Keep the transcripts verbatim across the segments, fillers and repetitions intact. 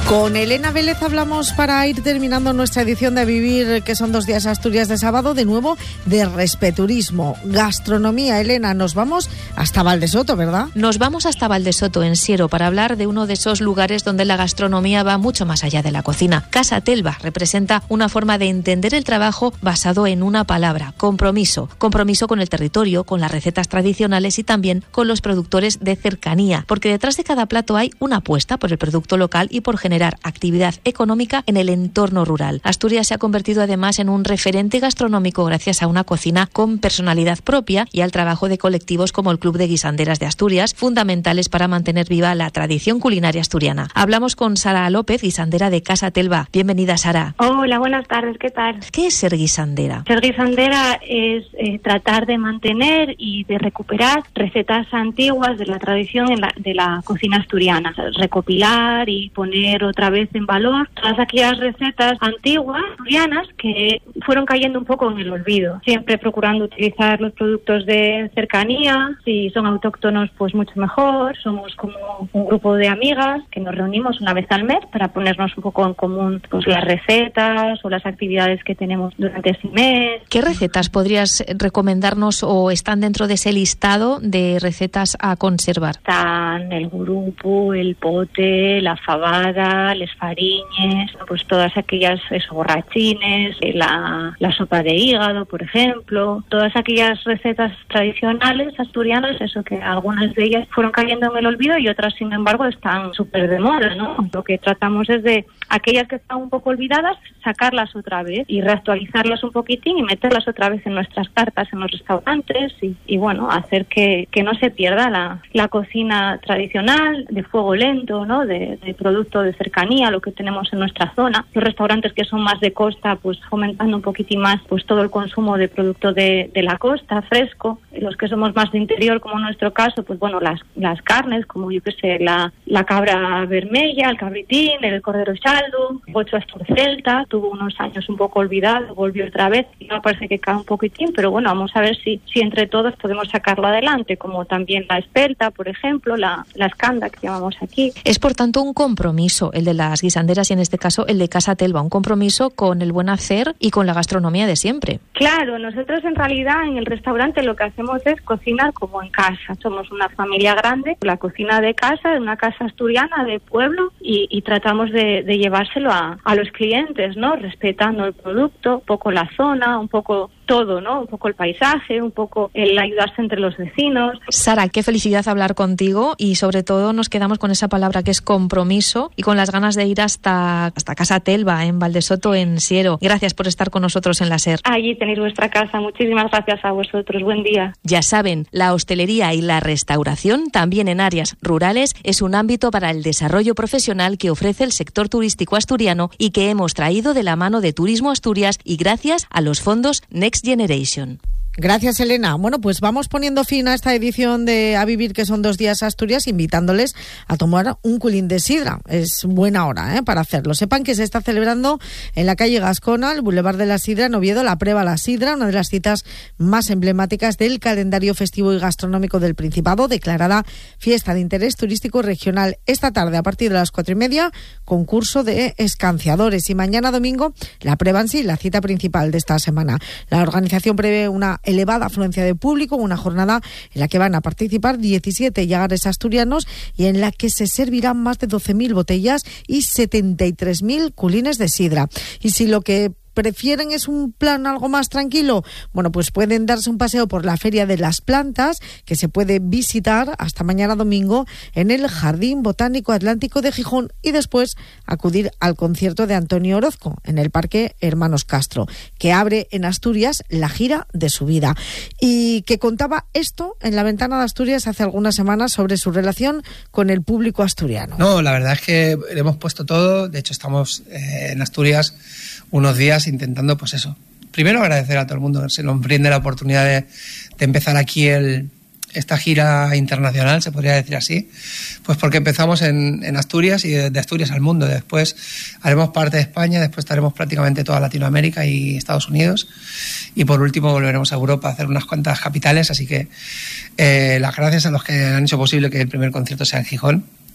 Con Elena Vélez hablamos para ir terminando nuestra edición de A Vivir, que son dos días Asturias de sábado, de nuevo de respeturismo, gastronomía. Elena, nos vamos hasta Valdesoto, ¿verdad? Nos vamos hasta Valdesoto, en Siero, para hablar de uno de esos lugares donde la gastronomía va mucho más allá de la cocina. Casa Telva representa una forma de entender el trabajo basado en una palabra: compromiso. Compromiso con el territorio, con las recetas tradicionales y también con los productores de cercanía, porque detrás de cada plato hay una apuesta por el producto local y por generar actividad económica en el entorno rural. Asturias se ha convertido además en un referente gastronómico gracias a una cocina con personalidad propia y al trabajo de colectivos como el Club de Guisanderas de Asturias, fundamentales para mantener viva la tradición culinaria asturiana. Hablamos con Sara López, guisandera de Casa Telva. Bienvenida, Sara. Hola, buenas tardes, ¿qué tal? ¿Qué es ser guisandera? Ser guisandera es eh, tratar de mantener y de recuperar recetas antiguas de la tradición en la, de la cocina asturiana. Recopilar y poner otra vez en valor todas aquellas recetas antiguas, asturianas, que fueron cayendo un poco en el olvido. Siempre procurando utilizar los productos de cercanía. Si son autóctonos, pues mucho mejor. Somos como un grupo de amigas que nos reunimos una vez al mes para ponernos un poco en común, pues, las recetas o las actividades que tenemos durante ese mes. ¿Qué recetas podrías recomendarnos o están dentro de ese listado de recetas a conservar? Están el grupo, el pote, la fabada, les fariñes, pues todas aquellas esos borrachines, la, la sopa de hígado, por ejemplo, todas aquellas recetas tradicionales asturianas, eso que algunas de ellas fueron cayendo en el olvido y otras, sin embargo, están súper de moda, ¿no? Lo que tratamos es de aquellas que están un poco olvidadas, sacarlas otra vez y reactualizarlas un poquitín y meterlas otra vez en nuestras cartas en los restaurantes y, y bueno, hacer que, que no se pierda la, la cocina tradicional de fuego lento, ¿no? De, de producto de cercanía, lo que tenemos en nuestra zona. Los restaurantes que son más de costa, pues fomentando un poquitín más pues todo el consumo de producto de, de la costa, fresco. Los que somos más de interior, como en nuestro caso, pues bueno, las, las carnes, como yo que sé, la, la cabra vermella, el cabritín, el cordero chaldo, bocho astur celta, tuvo unos años un poco olvidado, volvió otra vez y me parece que cae un poquitín, pero bueno, vamos a ver si, si entre todos podemos sacarlo adelante, como también la espelta, por ejemplo, la, la escanda que llamamos aquí. Es por tanto un compromiso el de las guisanderas y en este caso el de Casa Telva, un compromiso con el buen hacer y con la gastronomía de siempre. Claro, nosotros en realidad en el restaurante lo que hacemos es cocinar como en casa. Somos una familia grande, la cocina de casa, una casa asturiana de pueblo y, y tratamos de, de llevárselo a, a los clientes, ¿no? Respetando el producto, un poco la zona, un poco todo, ¿no? Un poco el paisaje, un poco el ayudarse entre los vecinos. Sara, qué felicidad hablar contigo y sobre todo nos quedamos con esa palabra que es compromiso y con las ganas de ir hasta, hasta Casa Telva, en Valdesoto, en Siero. Gracias por estar con nosotros en la SER. Allí tenéis vuestra casa. Muchísimas gracias a vosotros. Buen día. Ya saben, la hostelería y la restauración, también en áreas rurales, es un ámbito para el desarrollo profesional que ofrece el sector turístico asturiano y que hemos traído de la mano de Turismo Asturias y gracias a los fondos Next Generation. Gracias, Elena. Bueno, pues vamos poniendo fin a esta edición de A Vivir, que son dos días Asturias, invitándoles a tomar un culín de sidra. Es buena hora, ¿eh?, para hacerlo. Sepan que se está celebrando en la calle Gascona, el Boulevard de la Sidra, en Oviedo, la Prueba La Sidra, una de las citas más emblemáticas del calendario festivo y gastronómico del Principado, declarada fiesta de interés turístico regional. Esta tarde, a partir de las cuatro y media, concurso de escanciadores. Y mañana domingo, la prueba en sí, la cita principal de esta semana. La organización prevé una elevada afluencia de público, una jornada en la que van a participar diecisiete llagares asturianos y en la que se servirán más de doce mil botellas y setenta y tres mil culines de sidra. Y si lo que prefieren es un plan algo más tranquilo, bueno, pues pueden darse un paseo por la Feria de las Plantas, que se puede visitar hasta mañana domingo en el Jardín Botánico Atlántico de Gijón, y después acudir al concierto de Antonio Orozco en el Parque Hermanos Castro, que abre en Asturias la gira de su vida, y que contaba esto en la Ventana de Asturias hace algunas semanas sobre su relación con el público asturiano. No, la verdad es que le hemos puesto todo. De hecho, estamos eh, en Asturias unos días intentando, pues eso, primero agradecer a todo el mundo que se nos brinde la oportunidad de, de empezar aquí el, esta gira internacional, se podría decir así, pues porque empezamos en, en Asturias y de, de Asturias al mundo. Después haremos parte de España, después estaremos prácticamente toda Latinoamérica y Estados Unidos, y por último volveremos a Europa a hacer unas cuantas capitales. Así que eh, las gracias a los que han hecho posible que el primer concierto sea en Gijón.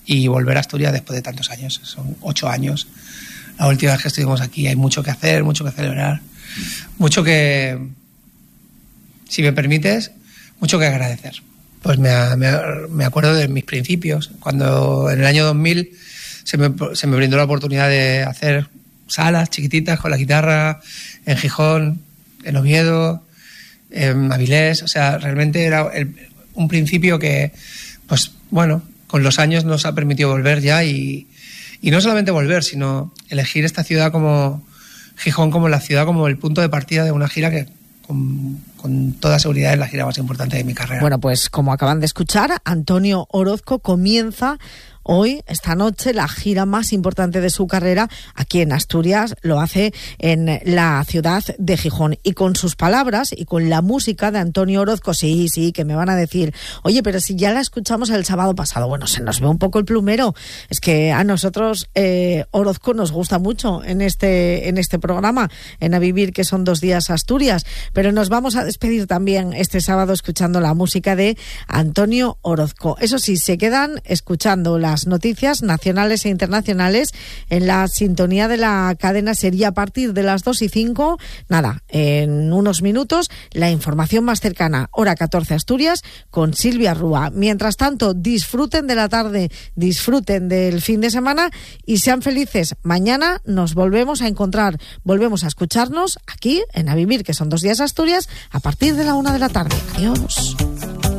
y volver a Asturias después de tantos años. Son ocho años. La última vez que estuvimos aquí hay mucho que hacer, mucho que celebrar, mucho que, si me permites, mucho que agradecer. Pues me, me, me acuerdo de mis principios, cuando en el año dos mil se me, se me brindó la oportunidad de hacer salas chiquititas con la guitarra en Gijón, en Oviedo, en Avilés. O sea, realmente era el, un principio que, pues bueno, con los años nos ha permitido volver ya y, y no solamente volver, sino elegir esta ciudad como Gijón, como la ciudad, como el punto de partida de una gira que con, con toda seguridad es la gira más importante de mi carrera. Bueno, pues como acaban de escuchar, Antonio Orozco comienza hoy, esta noche, la gira más importante de su carrera aquí en Asturias. Lo hace en la ciudad de Gijón. Y con sus palabras y con la música de Antonio Orozco, sí, sí, que me van a decir, oye, pero si ya la escuchamos el sábado pasado. Bueno, se nos ve un poco el plumero. Es que a nosotros eh, Orozco nos gusta mucho en este, en este programa, en A Vivir, que son dos días Asturias. Pero nos vamos a despedir también este sábado escuchando la música de Antonio Orozco. Eso sí, se quedan escuchando las noticias nacionales e internacionales en la sintonía de la cadena SER. A partir de las dos y cinco, nada, en unos minutos, la información más cercana, hora catorce Asturias, con Silvia Rúa. Mientras tanto, disfruten de la tarde, disfruten del fin de semana y sean felices. Mañana nos volvemos a encontrar, volvemos a escucharnos aquí en A Vivir, que son dos días Asturias, a partir de la una de la tarde. Adiós.